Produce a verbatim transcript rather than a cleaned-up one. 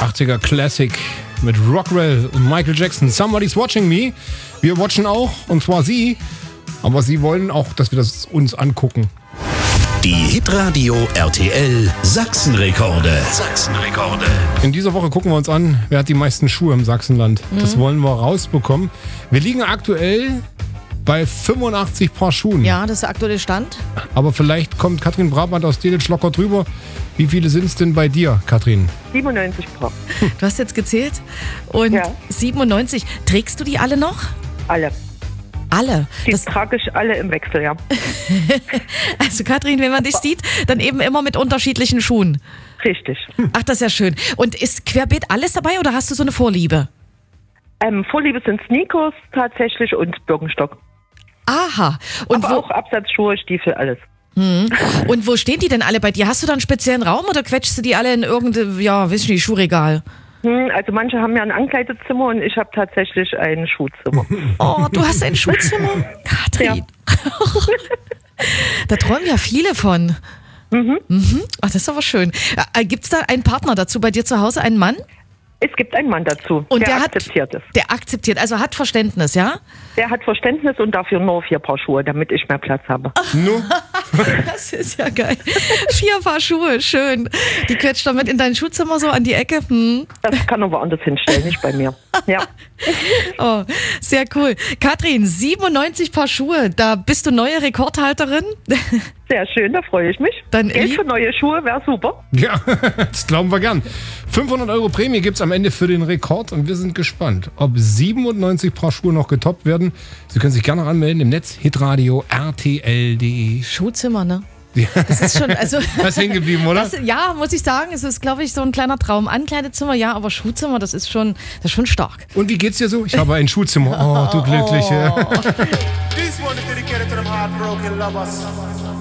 achtziger Classic mit Rockwell und Michael Jackson. Somebody's Watching Me. Wir watchen auch, und zwar Sie. Aber Sie wollen auch, dass wir das uns angucken. Die Hitradio R T L Sachsenrekorde. Sachsenrekorde. In dieser Woche gucken wir uns an, wer hat die meisten Schuhe im Sachsenland. Mhm. Das wollen wir rausbekommen. Wir liegen aktuell bei fünfundachtzig Paar Schuhen. Ja, das ist der aktuelle Stand. Aber vielleicht kommt Katrin Brabant aus Delitzsch locker drüber. Wie viele sind es denn bei dir, Katrin? siebenundneunzig Paar. Du hast jetzt gezählt. Und ja. siebenundneunzig. Trägst du die alle noch? Alle. Alle? Die das trage ich alle im Wechsel, ja. Also Katrin, wenn man dich sieht, dann eben immer mit unterschiedlichen Schuhen. Richtig. Ach, das ist ja schön. Und ist querbeet alles dabei oder hast du so eine Vorliebe? Ähm, Vorliebe sind Sneakers tatsächlich und Birkenstock. Aha. Und Aber wo, auch Absatzschuhe, Stiefel, alles. Hm. Und wo stehen die denn alle bei dir? Hast du da einen speziellen Raum oder quetschst du die alle in irgendein, ja, weiß ich nicht, Schuhregal? Hm, also manche haben ja ein Ankleidezimmer und ich habe tatsächlich ein Schuhzimmer. Oh, du hast ein Schuhzimmer? Katrin. Ja. Da träumen ja viele von. Mhm. Mhm. Ach, das ist aber schön. Gibt es da einen Partner dazu bei dir zu Hause, einen Mann? Es gibt einen Mann dazu, und der, der akzeptiert hat, es. Der akzeptiert, also hat Verständnis, ja? Der hat Verständnis und dafür nur vier Paar Schuhe, damit ich mehr Platz habe. Nur? Das ist ja geil. Vier Paar Schuhe, schön. Die quetscht damit in dein Schuhzimmer so an die Ecke. Hm. Das kann er woanders hinstellen, nicht bei mir. Ja. Oh, sehr cool. Katrin, siebenundneunzig Paar Schuhe, da bist du neue Rekordhalterin. Sehr schön, da freue ich mich. Dann Geld für neue Schuhe wäre super. Ja, das glauben wir gern. fünfhundert Euro Prämie gibt es am Ende für den Rekord und wir sind gespannt, ob siebenundneunzig Paar Schuhe noch getoppt werden. Sie können sich gerne noch anmelden im Netz hitradio r t l punkt d e. Schuhzimmer, ne? Ja. Das ist schon, also. Das ist hängen geblieben, oder? Das, ja, muss ich sagen, es ist, glaube ich, so ein kleiner Traum. Ankleidezimmer, ja, aber Schuhzimmer, das ist schon, das ist schon stark. Und wie geht's dir so? Ich habe ein Schuhzimmer. Oh, du Glückliche. Oh. This one is dedicated to them heartbroken lovers.